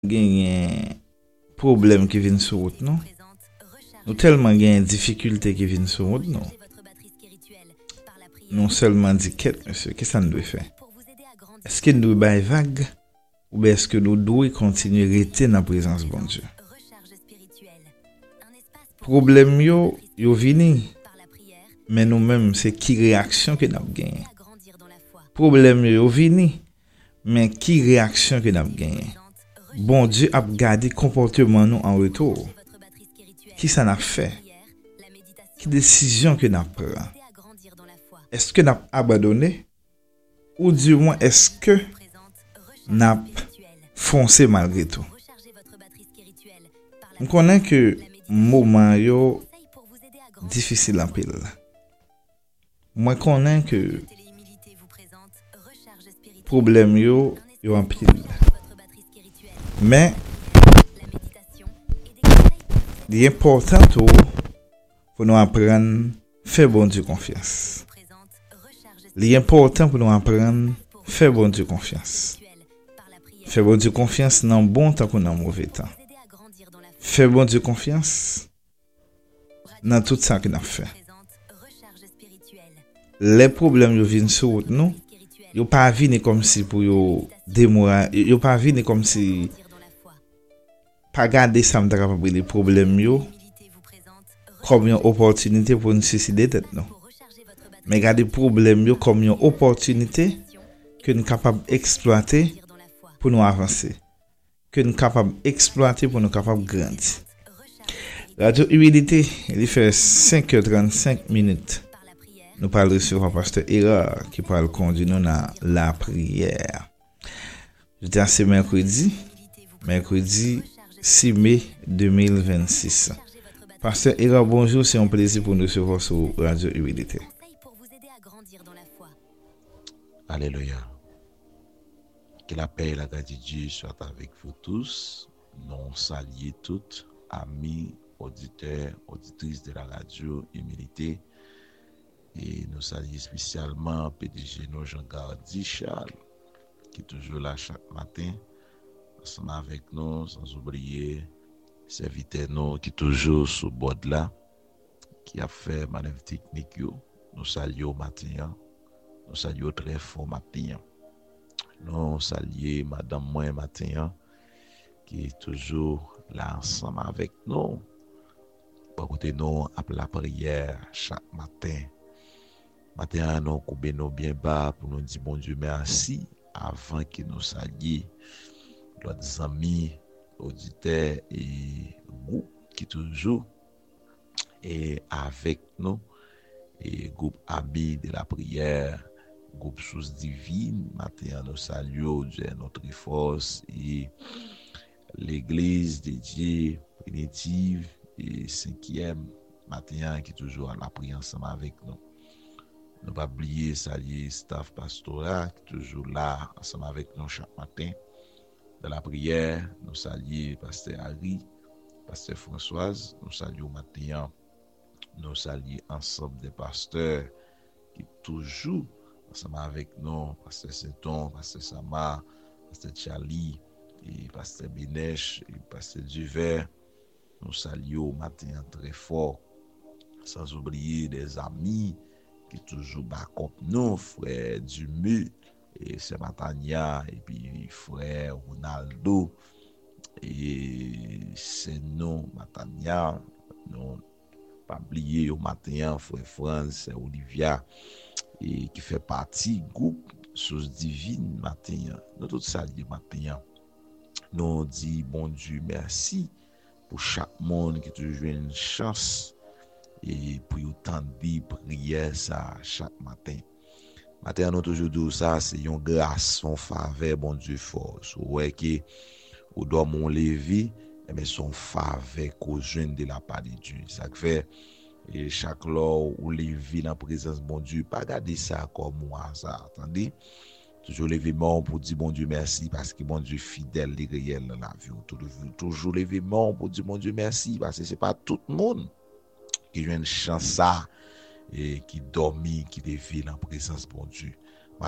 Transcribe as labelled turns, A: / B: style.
A: gen problème qui viennent sur route non. Nous tellement gen difficulté qui viennent sur route non. Non seulement dit quête monsieur, qu'est-ce que ça nous doit faire? Est-ce que nous doit vague ou bien est-ce que nous devons continuer à rester dans la présence de bon Dieu? Problème yo vini mais nous-mêmes c'est qui réaction que nous gagné. Problème yo vini mais qui réaction que nous gagné. Bon Dieu a gardé comportement nous en retour. Qui ça n'a fait? Qui décision que n'a pris? Est-ce que n'a abandonné ou du moins est-ce que n'a foncé malgré tout? On connaît que moment yo difficile en pile. Moi connais que problème yo en pile. Mais l'important pour nous apprendre faire bon Dieu confiance. L'important pour nous apprendre faire bon Dieu confiance. Faire bon Dieu confiance dans bon temps comme dans mauvais temps. Faire bon Dieu confiance dans tout ça qu'il a fait. Les problèmes yo viennent sur nous, yo pas venir comme si pour yo démourager, yo pas venir comme si pas garder ça m'ta capable les problèmes yo comme une opportunité pour nous suicider tête non. Mais garder problème yo comme une opportunité que nous capable exploiter pour nous avancer, que nous capable exploiter pour nous capable grandir. Radio Humilité, il fait 5h35. Nous parlons sur le pasteur Ira qui parle conduire nous dans la prière. J'étais c'est mercredi 6 mai 2026. Pasteur Ira, bonjour, c'est un plaisir pour nous recevoir sur Radio Humilité.
B: Alléluia. Que la paix et la grâce de Dieu soient avec vous tous. Nous saluons toutes, amis, auditeurs, auditrices de la radio Humilité. Et nous saluons spécialement PDG nous Jean-Gardi Charles, qui est toujours là chaque matin, ensemble avec nous, sans oublier serviteur nous qui est toujours sur le bord là, qui a fait manœuvre technique. Nous saluons matin, nous saluons très fort matin. Nous saluons Madame Moin matin, qui est toujours là ensemble avec nous, pour écouter nous après la prière chaque matin. Matin, nous coupons nous bien bas pour nous dire bon Dieu merci avant que nous saluions nos amis, auditeurs et groupe qui toujours est avec nous et groupe amis de la prière, groupe source divine. Matin, nous saluons Dieu notre force et l'église dédiée primitive et 5e matin qui est toujours à la prière ensemble avec nous. Nous pas oublier saluer staff pastoral qui est toujours là ensemble avec nous chaque matin. Dans la prière, nous saluons pasteur Harry, pasteur Françoise, nous saluons matin, nous saluons ensemble des pasteurs qui toujours ensemble avec nous, pasteur Sainton, pasteur Sama, pasteur Charlie, et pasteur Bénèche, et pasteur Duvert. Nous saluons matin très fort, sans oublier des amis qui toujours backup nous, frère Dumu, et c'est Matania, et puis frère Ronaldo, et c'est nous, Matania, nous pas oublier au matin, frère France, Olivia, et qui fait partie groupe Source Divine matin. Nous tous saluons matin. Nous dit bon Dieu merci pour chaque monde qui toujours une chance et pour autant de prières ça chaque matin. Matin nous toujours dit ça c'est une grâce, son faveur bon Dieu fort. So ouais que ou doit mon lever mais son faveur qu'au jeune de la part de Dieu. Ça fait et chaque lors ou lever dans présence bon Dieu pas garder ça comme un hasard. Attendez, toujours lever main pour dire bon Dieu merci parce que bon Dieu fidèle et réel dans la vie. Toujours lever main pour dire bon Dieu merci parce que c'est pas tout le monde qui a une chance ça et qui dormit, qui levé dans présence bon Dieu.